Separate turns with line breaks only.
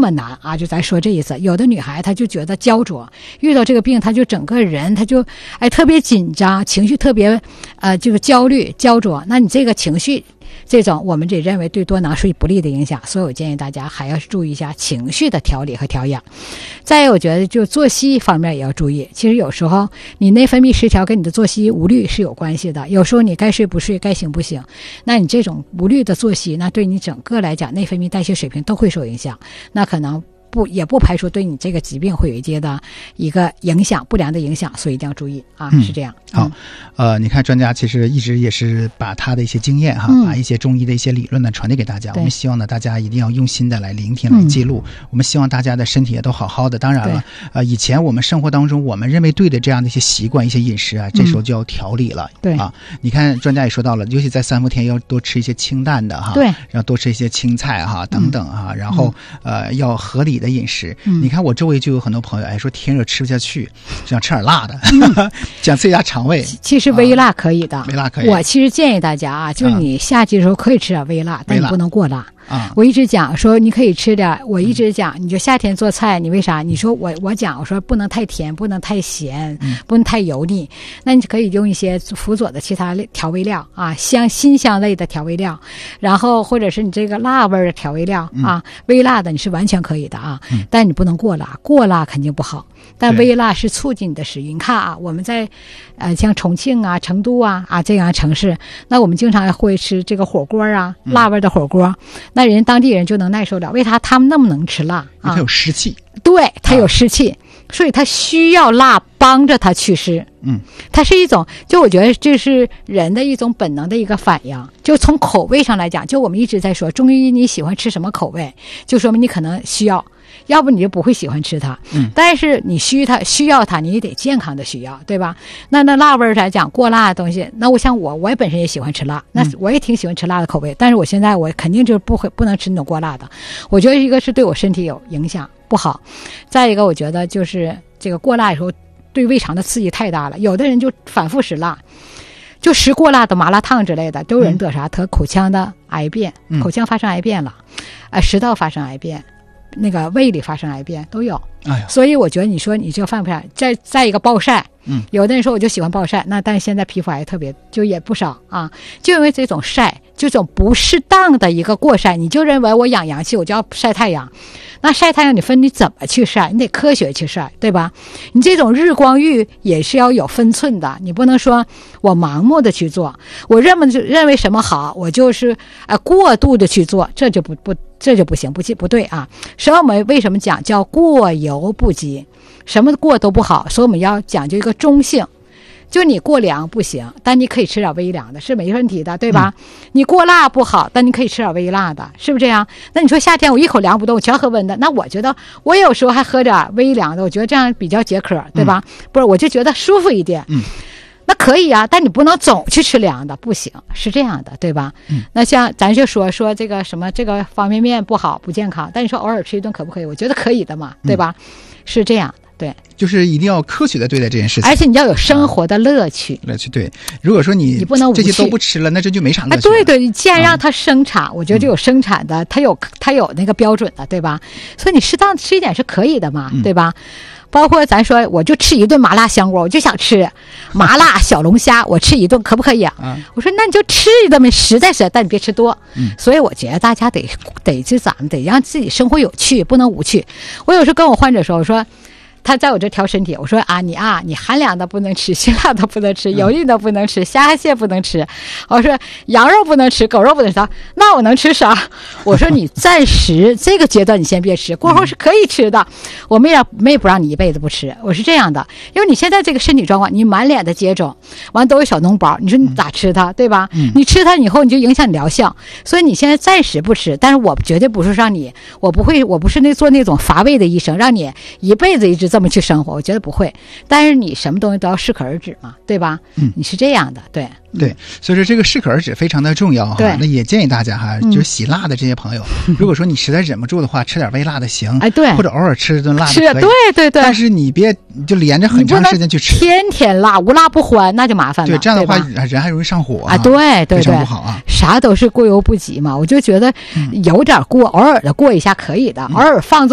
么难啊，就咱说这意思。有的女孩她就觉得焦灼，遇到这个病她就整个人她就特别紧张，情绪特别这个焦虑焦灼，那你这个情绪这种我们也认为对多囊是不利的影响，所以我建议大家还要注意一下情绪的调理和调养。再有我觉得就作息方面也要注意，其实有时候你内分泌失调跟你的作息无律是有关系的，有时候你该睡不睡该醒不醒，那你这种无律的作息那对你整个来讲内分泌代谢水平都会受影响，那可能也不排除对你这个疾病会有一个影响，不良的影响，所以一定要注意啊，是这样。
好，你看专家其实一直也是把他的一些经验把一些中医的一些理论呢传递给大家。我们希望呢大家一定要用心的来聆听来记录。我们希望大家的身体也都好好的。当然了，以前我们生活当中我们认为对的这样的一些习惯、一些饮食啊，这时候就要调理了。对啊，你看专家也说到了，尤其在3伏天要多吃一些清淡的对，然后多吃一些青菜等等然后要合理的饮食。你看我周围就有很多朋友说天热吃不下去，想吃点辣的，想刺激一下肠胃。
其实微辣可以的，
微辣可以。
我其实建议大家就是你夏季的时候可以吃点微辣，但你不能过辣。我一直讲说你可以吃点，我一直讲你就夏天做菜，你为啥？你说我讲我说不能太甜，不能太咸，不能太油腻，那你可以用一些辅佐的其他调味料辛香类的调味料，然后或者是你这个辣味的调味料微辣的你是完全可以的但你不能过辣，过辣肯定不好。但微辣是促进你的食欲。你看我们在像重庆成都这样城市，那我们经常会吃这个火锅辣味的火锅，那人当地人就能耐受了。为啥他们那么能吃辣？
因为它有湿气。
对，它有湿气，所以它需要辣帮着它祛湿。它是一种，就我觉得这是人的一种本能的一个反应。就从口味上来讲，就我们一直在说中医你喜欢吃什么口味，就说明你可能需要，要不你就不会喜欢吃它。但是你需要它，你也得健康的需要，对吧？那辣味来讲，过辣的东西，那我也本身也喜欢吃辣，那我也挺喜欢吃辣的口味，但是我现在我肯定就不能吃那种过辣的。我觉得一个是对我身体有影响不好，再一个我觉得就是这个过辣的时候对胃肠的刺激太大了，有的人就反复食辣，就食过辣的麻辣烫之类的，都有人得得口腔的癌变，口腔发生癌变了，食道发生癌变，那个胃里发生癌变都有。所以我觉得你说你这犯不上。再一个暴晒，有的人说我就喜欢暴晒，那但是现在皮肤癌特别就也不少就因为这种晒，这种不适当的一个过晒，你就认为我养阳气我就要晒太阳，那晒太阳你分你怎么去晒，你得科学去晒，对吧？你这种日光浴也是要有分寸的，你不能说我盲目的去做，我认为什么好我就是过度的去做，这就不行，不对所以我们为什么讲叫过犹不及，什么过都不好，所以我们要讲究一个中性。就你过凉不行，但你可以吃点微凉的是没问题的，对吧？你过辣不好，但你可以吃点微辣的，是不是这样？那你说夏天我一口凉不动，我全喝温的，那我觉得我有时候还喝点微凉的，我觉得这样比较解渴，对吧？不是，我就觉得舒服一点。那可以但你不能总去吃凉的，不行，是这样的，对吧？那像咱就说这个什么这个方便面不好不健康，但你说偶尔吃一顿可不可以？我觉得可以的嘛，对吧？是这样的。对，
就是一定要科学的对待这件事情，
而且你要有生活的乐趣。
对，如果说你
不能
这些都不吃了，那这就没啥乐趣。
对，你既然让它生产，我觉得就有生产的，它有那个标准的，对吧？所以你适当吃一点是可以的嘛，对吧？包括咱说我就吃一顿麻辣香锅，我就想吃麻辣小龙虾，我吃一顿可不可以我说那你就吃一顿呗，实在是，但你别吃多。所以我觉得大家得就咱们得让自己生活有趣，不能无趣。我有时候跟我患者说，我说他在我这调身体，我说你寒凉的不能吃，辛辣的不能吃，油腻的不能吃，虾蟹不能吃，我说羊肉不能吃，狗肉不能吃，那我能吃啥？我说你暂时这个阶段你先别吃，过后是可以吃的，我们也不让你一辈子不吃，我是这样的。因为你现在这个身体状况，你满脸的接种，完都有小脓包，你说你咋吃它，对吧？你吃它以后你就影响你疗效，所以你现在暂时不吃，但是我绝对不是让你，我不是做那种乏味的医生，让你一辈子一直这么去生活，我觉得不会。但是你什么东西都要适可而止嘛，对吧？你是这样的，对。
所以说这个适可而止非常的重要哈。那也建议大家就是喜辣的这些朋友，如果说你实在忍不住的话，吃点微辣的行，对，或者偶尔吃一顿辣的可以，对。但是你别就连着很长时间去吃，
天辣，无辣不欢，那就麻烦了。
对，这样的话人还容易上火
对，
非常不好
啥都是过犹不及嘛。我就觉得有点过，偶尔的过一下可以的，偶尔放纵